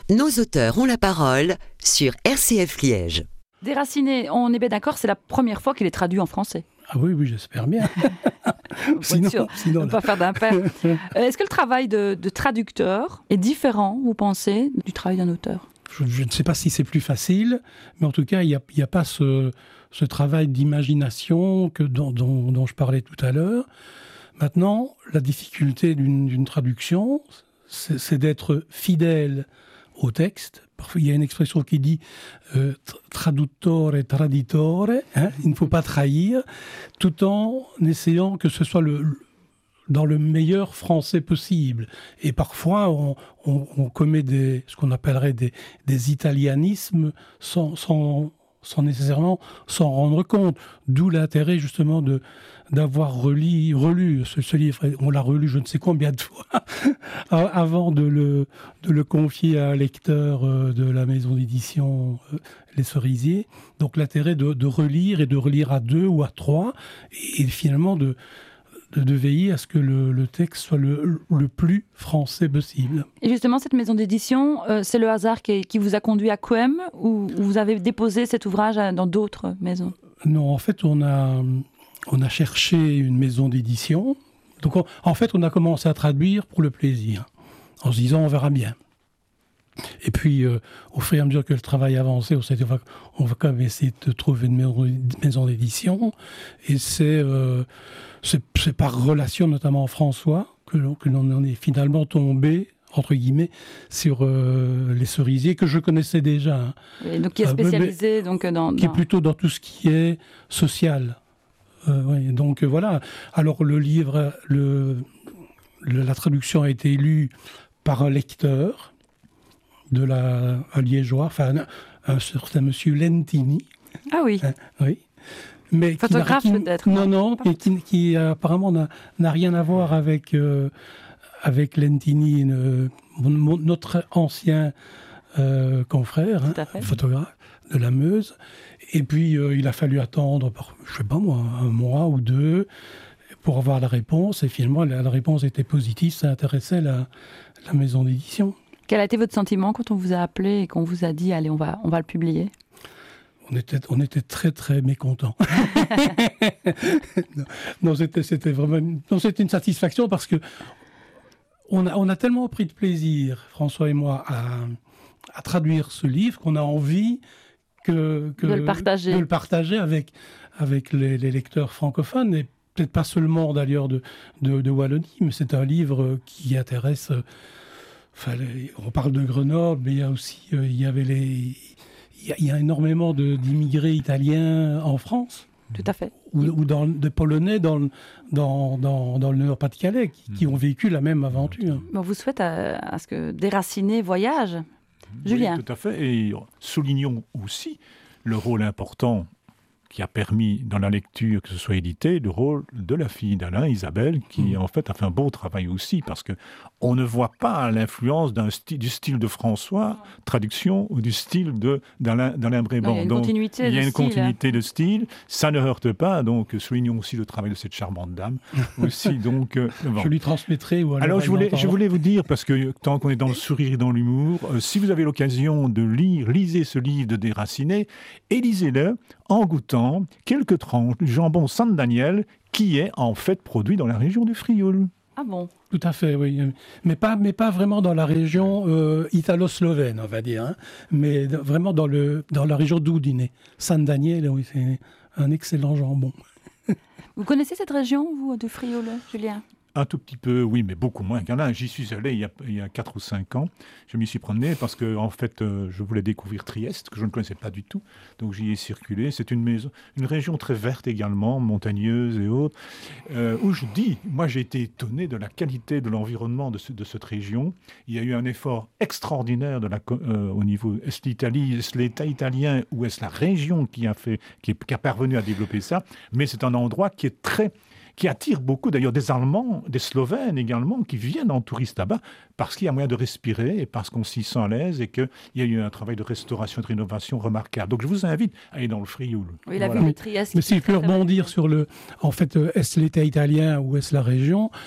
Nos auteurs ont la parole sur RCF Liège. Déraciné, on est bien d'accord, c'est la première fois qu'il est traduit en français. Ah oui, j'espère bien. sinon, ne pas faire d'impair. Est-ce que le travail de traducteur est différent, vous pensez, du travail d'un auteur ? Je ne sais pas si c'est plus facile, mais en tout cas, il n'y a pas ce travail d'imagination dont je parlais tout à l'heure. Maintenant, la difficulté d'une traduction, c'est d'être fidèle au texte. Parfois, il y a une expression qui dit traduttore traditore, il ne faut pas trahir, tout en essayant que ce soit dans le meilleur français possible. Et parfois, on commet ce qu'on appellerait des italianismes sans nécessairement s'en rendre compte. D'où l'intérêt justement d'avoir relu ce livre. On l'a relu je ne sais combien de fois avant de le confier à un lecteur de la maison d'édition Les Cerisiers. Donc l'intérêt de relire et de relire à 2 ou à 3 et finalement de veiller à ce que le texte soit le plus français possible. Et justement, cette maison d'édition, c'est le hasard qui vous a conduit à Couëm ou vous avez déposé cet ouvrage dans d'autres maisons ? Non, en fait, on a cherché une maison d'édition. Donc, en fait, on a commencé à traduire pour le plaisir, en se disant on verra bien. Et puis, au fur et à mesure que le travail avançait, on s'est dit on va quand même essayer de trouver une maison d'édition. Et c'est par relation, notamment François, que l'on en est finalement tombé, entre guillemets, sur Les Cerisiers, que je connaissais déjà. Et donc, qui est spécialisé qui est plutôt dans tout ce qui est social. Oui, donc voilà. Alors, le livre, la traduction a été lue par un lecteur un liégeois, enfin un certain monsieur Lentini. Ah oui. Oui. Mais photographe peut-être. Non, qui apparemment n'a rien à voir avec Lentini, notre ancien confrère, photographe de la Meuse. Et puis il a fallu attendre, je sais pas moi, 1 mois ou 2 pour avoir la réponse. Et finalement, la réponse était positive, ça intéressait la maison d'édition. Quel a été votre sentiment quand on vous a appelé et qu'on vous a dit « Allez, on va le publier » ? On était très, très mécontents. C'était vraiment c'était une satisfaction parce que on a tellement pris de plaisir, François et moi, à traduire ce livre qu'on a envie de le partager avec les lecteurs francophones et peut-être pas seulement d'ailleurs de Wallonie, mais c'est un livre qui intéresse... on parle de Grenoble, mais il y a aussi il y a énormément d'immigrés italiens en France. Tout à fait. Ou de Polonais dans le Nord-Pas-de-Calais qui ont vécu la même aventure. On vous souhaite à ce que Déraciné voyage. Julien. Oui, tout à fait. Et soulignons aussi le rôle important qui a permis, dans la lecture, que ce soit édité, le rôle de la fille d'Alain, Isabelle, qui en fait a fait un beau travail aussi, parce qu'on ne voit pas l'influence du style de François, traduction, ou du style d'Alain Bréban. Il y a une continuité de style, ça ne heurte pas, donc soulignons aussi le travail de cette charmante dame. aussi, donc, bon. Je lui transmettrai. Alors je voulais vous dire, parce que tant qu'on est dans le sourire et dans l'humour, si vous avez l'occasion de lisez ce livre de Déraciné, et lisez-le en goûtant quelques tranches du jambon Saint-Daniel qui est en fait produit dans la région du Frioul. Ah bon ? Tout à fait, oui. Mais pas vraiment dans la région italo-slovène, on va dire, mais vraiment dans la région d'Udine. Saint-Daniel, oui, c'est un excellent jambon. Vous connaissez cette région, vous, du Frioul, Julien ? Un tout petit peu, oui, mais beaucoup moins qu'Alain. J'y suis allé il y a 4 ou 5 ans. Je m'y suis promené parce que, en fait, je voulais découvrir Trieste, que je ne connaissais pas du tout. Donc, j'y ai circulé. C'est une région très verte également, montagneuse et autres, où moi, j'ai été étonné de la qualité de l'environnement de cette région. Il y a eu un effort extraordinaire au niveau, est-ce l'Italie, est-ce l'État italien ou est-ce la région qui a parvenu à développer ça. Mais c'est un endroit qui attire beaucoup, d'ailleurs, des Allemands, des Slovènes également, qui viennent en touriste là-bas, parce qu'il y a moyen de respirer et parce qu'on s'y sent à l'aise et qu'il y a eu un travail de restauration et de rénovation remarquable. Donc, je vous invite à aller dans le Frioul. Oui, la ville de Trieste. Mais si je peux rebondir sur est-ce l'État italien ou est-ce la région ?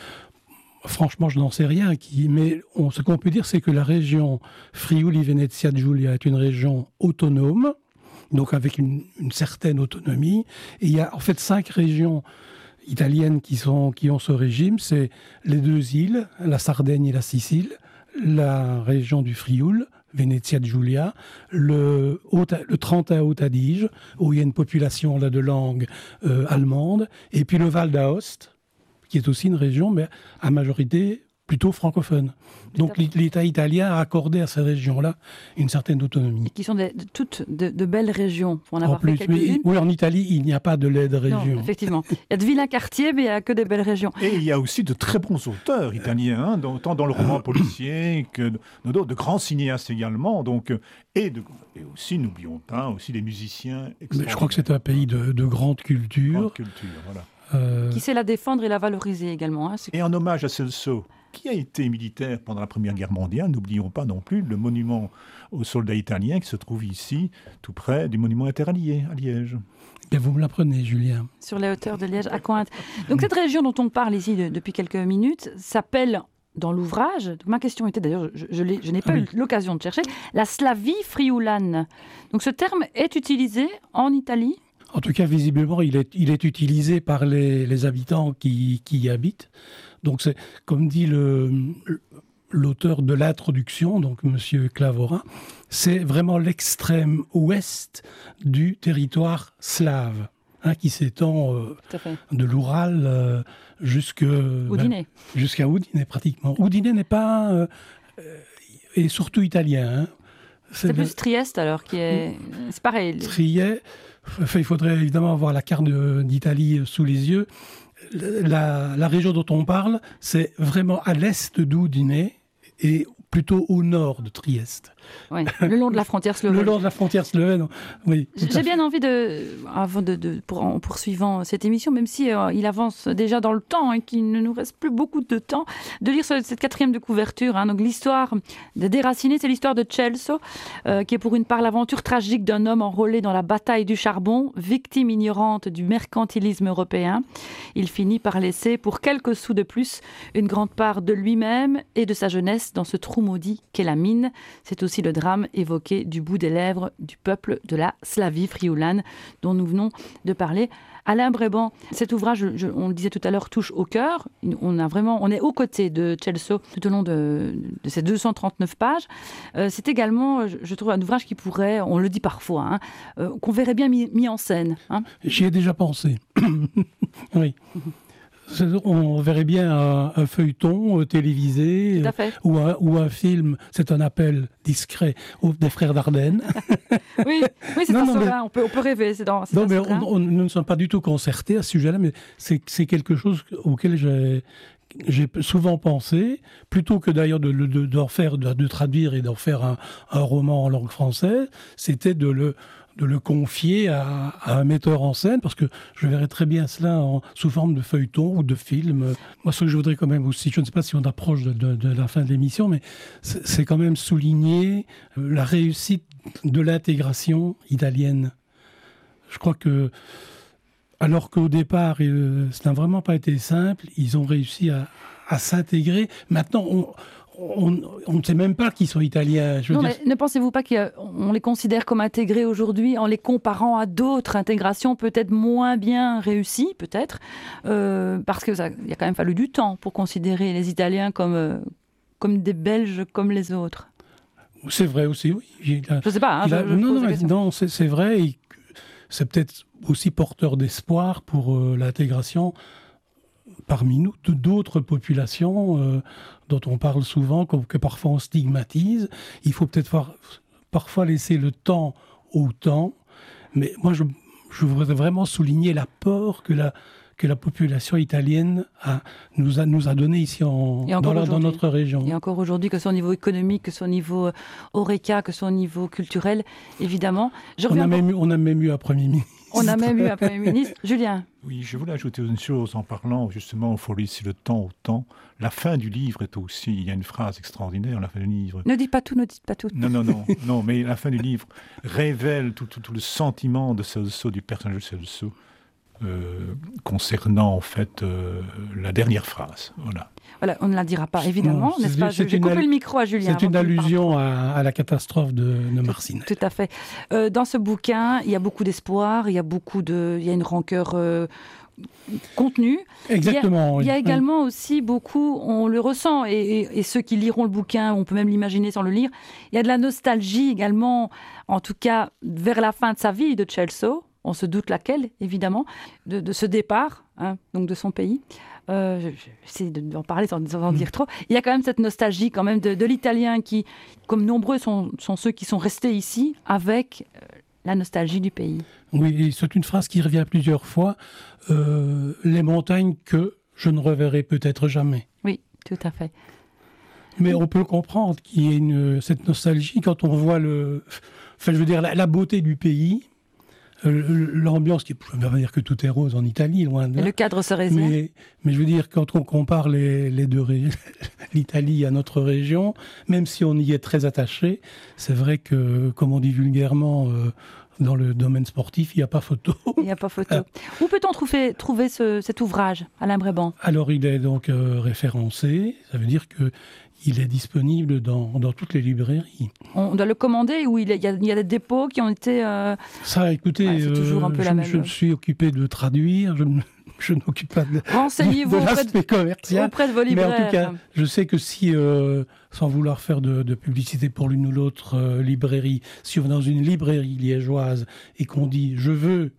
franchement, je n'en sais rien. Mais ce qu'on peut dire, c'est que la région Friuli-Venezia Giulia est une région autonome, donc avec une certaine autonomie. Et il y a en fait 5 régions italiennes qui ont ce régime. C'est les 2 îles, la Sardaigne et la Sicile, la région du Frioul, Venezia Giulia, le Trentin Haut Adige, où il y a une population là, de langue allemande, et puis le Val d'Aoste, qui est aussi une région, mais à majorité plutôt francophone. Donc l'État italien a accordé à ces régions-là une certaine autonomie. Qui sont toutes de belles régions, pour en avoir fait quelques-unes. Oui, en Italie, il n'y a pas de laide région. Non, effectivement. Il y a de vilains quartiers, mais il n'y a que des belles régions. Et il y a aussi de très bons auteurs italiens, tant dans le roman policier que de grands cinéastes également. Donc, et aussi, n'oublions pas, aussi des musiciens extraordinaires. Mais je crois que c'est un pays de grande culture. Grande culture, voilà. Qui sait la défendre et la valoriser également. Et en hommage à Celso, qui a été militaire pendant la Première Guerre mondiale, n'oublions pas non plus le monument aux soldats italiens qui se trouve ici, tout près du monument interallié à Liège. Bien, vous me l'apprenez, Julien. Sur les hauteurs de Liège, à Cointe. Donc cette région dont on parle ici depuis quelques minutes s'appelle, dans l'ouvrage, ma question était d'ailleurs, je n'ai pas eu l'occasion de chercher, la Slavie friulane. Donc ce terme est utilisé en Italie ? En tout cas, visiblement, il est utilisé par les habitants qui y habitent. Donc, c'est, comme dit l'auteur de l'introduction, donc M. Clavorin, c'est vraiment l'extrême ouest du territoire slave, qui s'étend de l'Oural jusqu'à Udine, pratiquement. Udine n'est pas... et surtout italien. C'est plus Trieste, alors, qui est... C'est pareil. Trieste... Enfin, il faudrait évidemment avoir la carte d'Italie sous les yeux. La région dont on parle, c'est vraiment à l'est d'Udine et plutôt au nord de Trieste. Oui, le long de la frontière slovène. Le long de la frontière slovène, oui. J'ai bien envie en poursuivant cette émission, même si il avance déjà dans le temps et qu'il ne nous reste plus beaucoup de temps, de lire cette 4e de couverture. Donc l'histoire de Déraciné, c'est l'histoire de Celso, qui est pour une part l'aventure tragique d'un homme enrôlé dans la bataille du charbon, victime ignorante du mercantilisme européen. Il finit par laisser, pour quelques sous de plus, une grande part de lui-même et de sa jeunesse dans ce trou maudit qu'est la mine. C'est aussi le drame évoqué du bout des lèvres du peuple de la Slavie friulane dont nous venons de parler. Alain Bréban, cet ouvrage, on le disait tout à l'heure, touche au cœur. On est aux côtés de Celso tout au long de ces 239 pages. C'est également, je trouve, un ouvrage qui pourrait, on le dit parfois, qu'on verrait bien mis en scène. J'y ai déjà pensé. Oui. On verrait bien un feuilleton télévisé ou un film, c'est un appel discret des frères Dardenne. Oui, c'est dans ce là, on peut rêver. Nous ne sommes pas du tout concertés à ce sujet-là, mais c'est quelque chose auquel j'ai souvent pensé, plutôt que d'ailleurs de traduire et d'en faire un roman en langue française, c'était de le confier à un metteur en scène, parce que je verrais très bien cela sous forme de feuilleton ou de film. Moi, ce que je voudrais quand même aussi, je ne sais pas si on approche de la fin de l'émission, mais c'est quand même souligner la réussite de l'intégration italienne. Je crois que, alors qu'au départ, ça n'a vraiment pas été simple, ils ont réussi à s'intégrer. Maintenant, on ne sait même pas qu'ils sont italiens. Mais ne pensez-vous pas qu'on les considère comme intégrés aujourd'hui en les comparant à d'autres intégrations peut-être moins bien réussies, peut-être, parce qu'il a quand même fallu du temps pour considérer les Italiens comme des Belges comme les autres. C'est vrai aussi, oui. Je ne sais pas. Non, c'est vrai. C'est peut-être aussi porteur d'espoir pour l'intégration parmi nous, d'autres populations dont on parle souvent, que parfois on stigmatise. Il faut peut-être parfois laisser le temps au temps. Mais moi, je voudrais vraiment souligner l'apport que la population italienne nous a donné ici dans notre région. Et encore aujourd'hui, que ce soit au niveau économique, que ce soit au niveau Horeca, que ce soit au niveau culturel, évidemment. On a même eu un Premier ministre. On a même eu un Premier ministre. Julien. Oui, je voulais ajouter une chose en parlant justement, il faut laisser le temps au temps. La fin du livre est aussi, il y a une phrase extraordinaire, la fin du livre. Ne dites pas tout. Non, mais la fin du livre révèle tout le sentiment de Celso, du personnage de Celso. concernant en fait la dernière phrase. Voilà, on ne la dira pas, évidemment, Non, n'est-ce pas? J'ai coupé le micro à Julien. C'est une allusion à la catastrophe de Marcinelle. Tout à fait. Dans ce bouquin, il y a beaucoup d'espoir, il y a une rancœur contenue. Exactement. Il y a également aussi beaucoup, on le ressent, et ceux qui liront le bouquin, on peut même l'imaginer sans le lire, il y a de la nostalgie également, en tout cas vers la fin de sa vie de Celso, on se doute laquelle, évidemment, de ce départ, donc de son pays. J'essaie d'en parler sans en dire trop. Il y a quand même cette nostalgie quand même de l'italien qui, comme nombreux sont ceux qui sont restés ici, avec la nostalgie du pays. Oui, c'est une phrase qui revient plusieurs fois. Les montagnes que je ne reverrai peut-être jamais. Oui, tout à fait. Mais on peut comprendre qu'il y ait cette nostalgie quand on voit la beauté du pays. L'ambiance, je ne veux pas dire que tout est rose en Italie, loin de là. Et le cadre cerésien. Mais je veux dire, quand on compare l'Italie à notre région, même si on y est très attaché, c'est vrai que, comme on dit vulgairement, dans le domaine sportif, il n'y a pas photo. Il n'y a pas photo. Où peut-on trouver cet ouvrage, Alain Bréban ? Alors, il est donc référencé. Ça veut dire qu'il est disponible dans toutes les librairies. On doit le commander ou il y a des dépôts qui ont été... Ça, écoutez, c'est toujours un peu la même. Je me suis occupé de traduire. Je ne m'occupe pas de l'aspect commercial. Auprès de vos libraires. Mais en tout cas, je sais que si, sans vouloir faire de publicité pour l'une ou l'autre librairie, si on est dans une librairie liégeoise et qu'on dit « je veux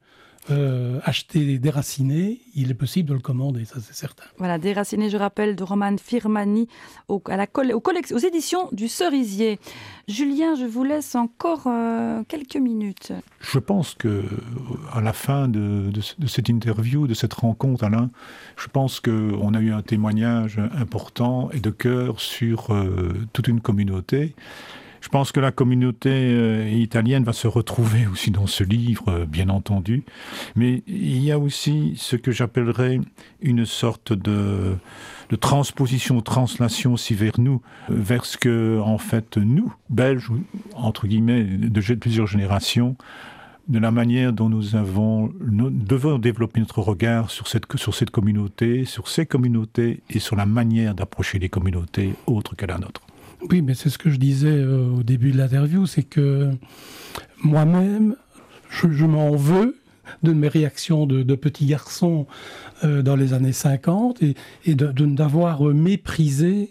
acheter Déraciné », il est possible de le commander, ça c'est certain. Voilà, Déraciné, je rappelle, de Roman Firmani aux éditions du Cerisier. Julien, je vous laisse encore quelques minutes. Je pense que à la fin de cette interview, de cette rencontre, Alain, je pense qu'on a eu un témoignage important et de cœur sur toute une communauté. Je pense que la communauté italienne va se retrouver aussi dans ce livre, bien entendu. Mais il y a aussi ce que j'appellerais une sorte de transposition, translation aussi vers nous, vers ce que, en fait, nous, Belges, entre guillemets, de plusieurs générations, de la manière dont nous devons développer notre regard sur cette communauté, sur ces communautés et sur la manière d'approcher les communautés autres que la nôtre. Oui, mais c'est ce que je disais au début de l'interview, c'est que moi-même, je m'en veux de mes réactions de petit garçon dans les années 50 et d'avoir méprisé,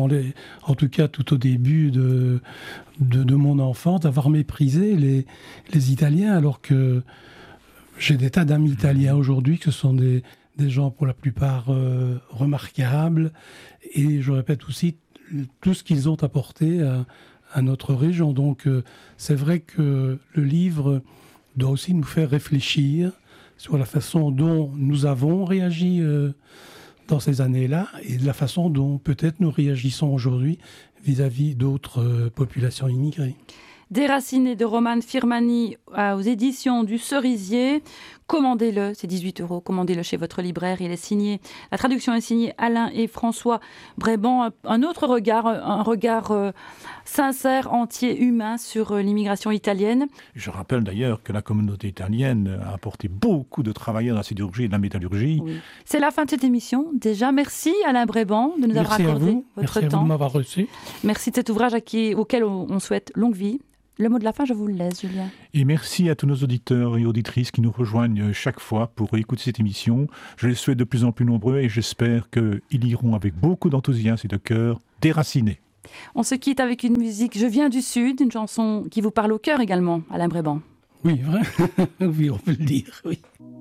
en tout cas tout au début de mon enfance, d'avoir méprisé les Italiens, alors que j'ai des tas d'amis italiens aujourd'hui, que ce sont des gens pour la plupart remarquables, et je répète aussi, tout ce qu'ils ont apporté à notre région. Donc c'est vrai que le livre doit aussi nous faire réfléchir sur la façon dont nous avons réagi dans ces années-là et de la façon dont peut-être nous réagissons aujourd'hui vis-à-vis d'autres populations immigrées. Déraciné de Roman Firmani aux éditions du Cerisier. Commandez-le, c'est 18 €. Commandez-le chez votre libraire. Il est signé. La traduction est signée Alain et François Bréban. Un autre regard, un regard sincère, entier, humain sur l'immigration italienne. Je rappelle d'ailleurs que la communauté italienne a apporté beaucoup de travailleurs dans la sidérurgie et de la métallurgie. Oui. C'est la fin de cette émission. Déjà, merci Alain Bréban de nous avoir accordé votre temps. Merci à vous de m'avoir reçu. Merci de cet ouvrage auquel on souhaite longue vie. Le mot de la fin, je vous le laisse, Julien. Et merci à tous nos auditeurs et auditrices qui nous rejoignent chaque fois pour écouter cette émission. Je les souhaite de plus en plus nombreux et j'espère qu'ils iront avec beaucoup d'enthousiasme et de cœur Déraciné. On se quitte avec une musique « Je viens du Sud », une chanson qui vous parle au cœur également, Alain Bréban. Oui, vrai. Oui, on peut le dire, oui.